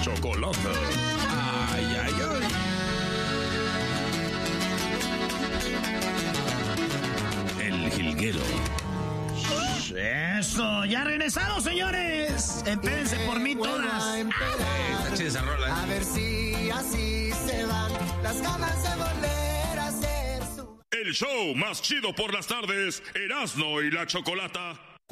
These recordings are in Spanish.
chocolata. Ay, ay, ay. El jilguero. Eso, ya regresamos, señores. Empédense por mí todas. A ver si así se van las ganas de volver a ser su... El show más chido por las tardes, Erasmo y la Chocolata.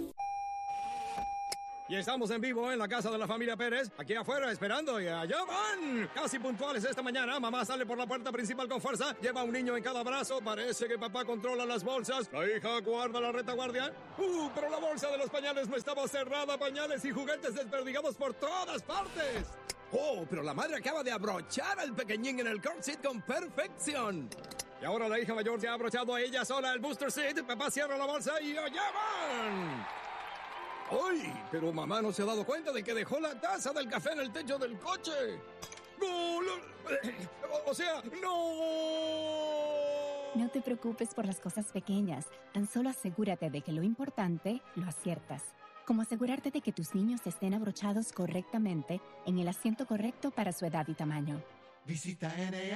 Y estamos en vivo en la casa de la familia Pérez, aquí afuera esperando, y allá van. Casi puntuales esta mañana, mamá sale por la puerta principal con fuerza, lleva un niño en cada brazo, parece que papá controla las bolsas, la hija guarda la retaguardia. Pero la bolsa de los pañales no estaba cerrada, pañales y juguetes desperdigados por todas partes. Pero la madre acaba de abrochar al pequeñín en el car seat con perfección. Y ahora la hija mayor se ha abrochado a ella sola el booster seat, papá cierra la bolsa y allá van. ¡Ay! Pero mamá no se ha dado cuenta de que dejó la taza del café en el techo del coche. ¡No! O sea, ¡no! No te preocupes por las cosas pequeñas. Tan solo asegúrate de que lo importante lo aciertas. Como asegurarte de que tus niños estén abrochados correctamente en el asiento correcto para su edad y tamaño. Visita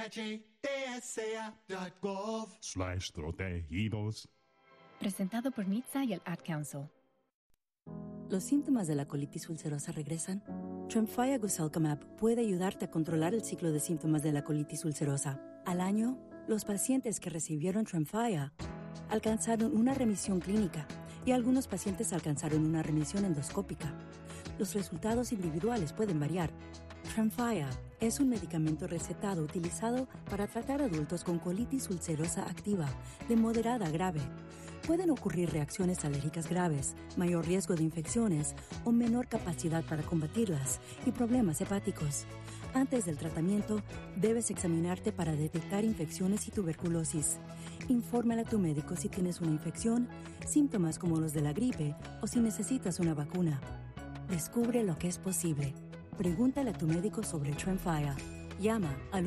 NHTSA.gov/protegidos. Presentado por NHTSA y el Ad Council. ¿Los síntomas de la colitis ulcerosa regresan? Tremfya Guselkumab puede ayudarte a controlar el ciclo de síntomas de la colitis ulcerosa. Al año, los pacientes que recibieron Tremfya alcanzaron una remisión clínica y algunos pacientes alcanzaron una remisión endoscópica. Los resultados individuales pueden variar. Tremfya es un medicamento recetado utilizado para tratar adultos con colitis ulcerosa activa de moderada a grave. Pueden ocurrir reacciones alérgicas graves, mayor riesgo de infecciones o menor capacidad para combatirlas y problemas hepáticos. Antes del tratamiento, debes examinarte para detectar infecciones y tuberculosis. Infórmale a tu médico si tienes una infección, síntomas como los de la gripe o si necesitas una vacuna. Descubre lo que es posible. Pregúntale a tu médico sobre Tremfya. Llama al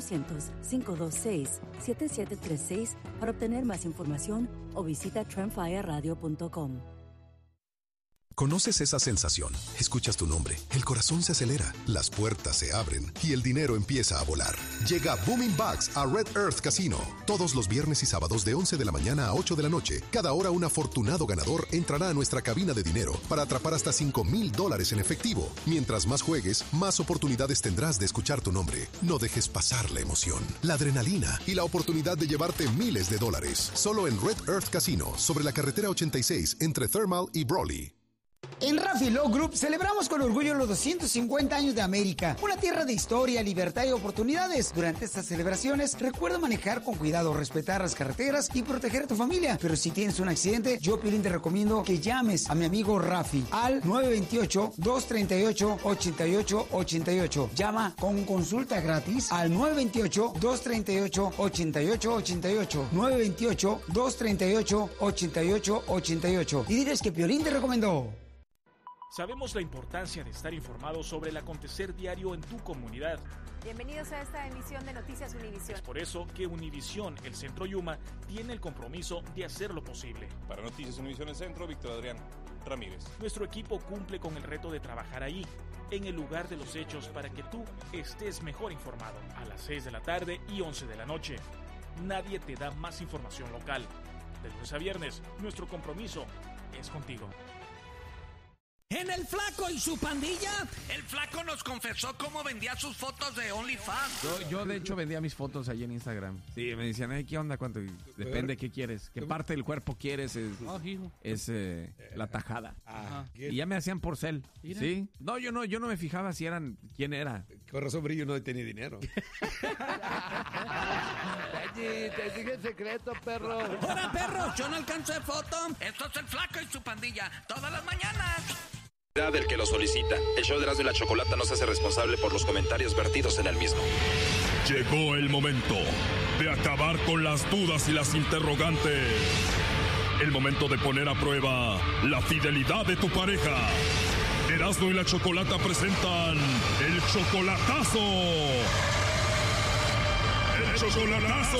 1-800-526-7736 para obtener más información o visita tremfyaradio.com. ¿Conoces esa sensación? Escuchas tu nombre, el corazón se acelera, las puertas se abren y el dinero empieza a volar. Llega Booming Bucks a Red Earth Casino. Todos los viernes y sábados de 11 de la mañana a 8 de la noche. Cada hora un afortunado ganador entrará a nuestra cabina de dinero para atrapar hasta $5,000 en efectivo. Mientras más juegues, más oportunidades tendrás de escuchar tu nombre. No dejes pasar la emoción, la adrenalina y la oportunidad de llevarte miles de dólares. Solo en Red Earth Casino, sobre la carretera 86 entre Thermal y Brawley. En Rafi Law Group celebramos con orgullo los 250 años de América, una tierra de historia, libertad y oportunidades. Durante estas celebraciones, recuerda manejar con cuidado, respetar las carreteras y proteger a tu familia. Pero si tienes un accidente, yo, Piolín, te recomiendo que llames a mi amigo Rafi al 928-238-8888. Llama con consulta gratis al 928-238-8888. 928-238-8888. Y diles que Piolín te recomendó. Sabemos la importancia de estar informado sobre el acontecer diario en tu comunidad. Bienvenidos a esta emisión de Noticias Univisión. Es por eso que Univisión, el Centro Yuma, tiene el compromiso de hacer lo posible. Para Noticias Univisión El Centro, Víctor Adrián Ramírez. Nuestro equipo cumple con el reto de trabajar ahí, en el lugar de los hechos, para que tú estés mejor informado. A las 6 de la tarde y 11 de la noche. Nadie te da más información local. De lunes a viernes, nuestro compromiso es contigo. En El Flaco y su pandilla, el Flaco nos confesó cómo vendía sus fotos de OnlyFans. Yo de hecho vendía mis fotos allí en Instagram. Sí, me decían, ¿qué onda? ¿Cuánto? Depende qué quieres. ¿Qué parte del cuerpo quieres? Es la tajada. Y ya me hacían por cel. ¿Sí? No, yo no me fijaba si eran, quién era. Con razón, Brillo no tenía dinero. Te dije el secreto, perro. ¡Hola, perro! Yo no alcanzo de foto. Esto es el Flaco y su pandilla, todas las mañanas. Del que lo solicita. El show de Erasmo y la Chocolata no se hace responsable por los comentarios vertidos en el mismo. Llegó el momento de acabar con las dudas y las interrogantes. El momento de poner a prueba la fidelidad de tu pareja. Erasmo y la Chocolata presentan el chocolatazo. ¡El chocolatazo!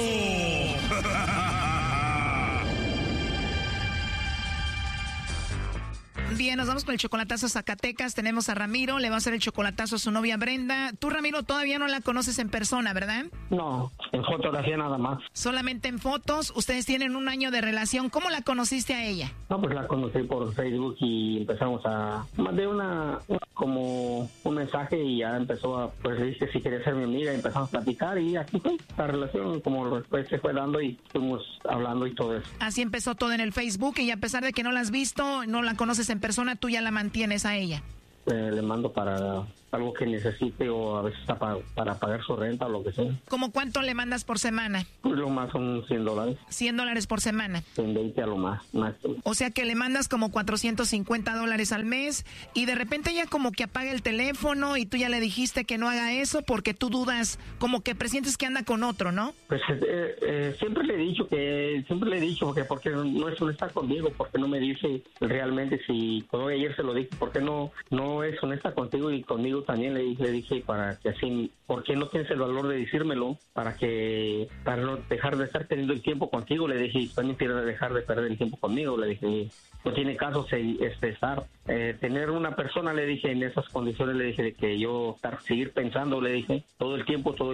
Bien, nos vamos con el chocolatazo a Zacatecas. Tenemos a Ramiro, le va a hacer el chocolatazo a su novia Brenda. Tú, Ramiro, todavía no la conoces en persona, ¿verdad? No, en fotografía nada más. Solamente en fotos. Ustedes tienen 1 año de relación. ¿Cómo la conociste a ella? No, pues la conocí por Facebook y empezamos a... Mandé como un mensaje y ya empezó a... Pues le dije si quería ser mi amiga y empezamos a platicar y aquí fue. La relación como después se fue dando y fuimos hablando y todo eso. Así empezó todo en el Facebook y a pesar de que no la has visto, no la conoces en persona, tú ya la mantienes a ella. Le mando para algo que necesite o a veces para pagar su renta o lo que sea. ¿Cómo cuánto le mandas por semana? Pues lo más son $100. $100 por semana. En 20 a lo más. O sea que le mandas como $450 al mes y de repente ella como que apaga el teléfono y tú ya le dijiste que no haga eso porque tú dudas, como que presientes que anda con otro, ¿no? Pues siempre le he dicho que porque no es honesta conmigo, porque no me dice realmente si, como ayer se lo dije, porque no es honesta contigo y conmigo también le dije para que así, ¿por qué no tienes el valor de decírmelo? Para no dejar de estar teniendo el tiempo contigo, le dije, y también quiero dejar de perder el tiempo conmigo, le dije, no tiene caso tener una persona, le dije, en esas condiciones, le dije, de que yo seguir pensando, le dije, todo el tiempo